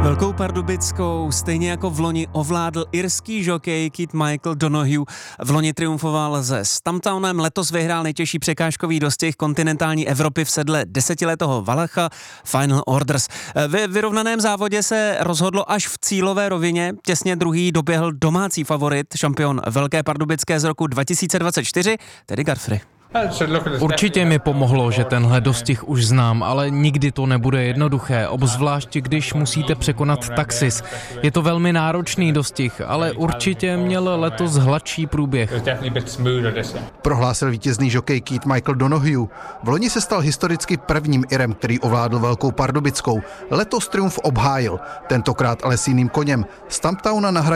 Velkou Pardubickou stejně jako v loni ovládl irský žokej Keith Michael Donoghue. V loni triumfoval se Stumptownem, letos vyhrál nejtěžší překážkový dostih kontinentální Evropy v sedle desetiletého Valacha Final Orders. Ve vyrovnaném závodě se rozhodlo až v cílové rovině. Těsně druhý doběhl domácí favorit, šampion Velké Pardubické z roku 2024, tedy Godfrey. Určitě mi pomohlo, že tenhle dostih už znám, ale nikdy to nebude jednoduché, obzvlášť když musíte překonat Taxis. Je to velmi náročný dostih, ale určitě měl letos hladší průběh. Prohlásil vítězný žokej Keith Michael Donoghue. V loni se stal historicky prvním Irem, který ovládl Velkou Pardubickou. Letos triumf obhájil, tentokrát ale s jiným koněm. Stumptowna na